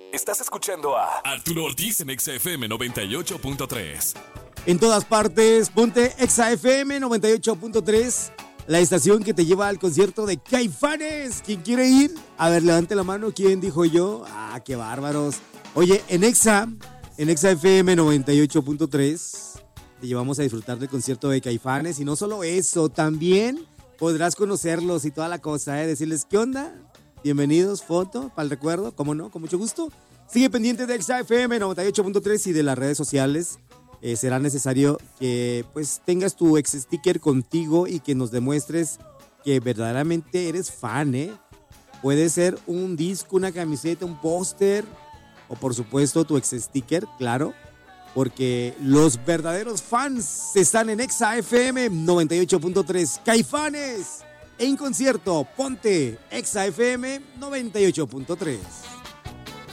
Estás escuchando a Arturo Ortiz en Exa FM 98.3. En todas partes, ponte Exa FM 98.3, la estación que te lleva al concierto de Caifanes. ¿Quién quiere ir? A ver, levante la mano. ¿Quién dijo yo? ¡Ah, qué bárbaros! Oye, en Exa FM 98.3, te llevamos a disfrutar del concierto de Caifanes. Y no solo eso, también podrás conocerlos y toda la cosa, decirles, ¿qué onda? Bienvenidos, foto, para el recuerdo, ¿cómo no? Con mucho gusto. Sigue pendiente de Exa FM 98.3 y de las redes sociales. Será necesario que pues tengas tu ex sticker contigo y que nos demuestres que verdaderamente eres fan, Puede ser un disco, una camiseta, un póster o por supuesto tu ex sticker, claro, porque los verdaderos fans están en Exa FM 98.3. Caifanes en concierto, ponte Exa FM 98.3.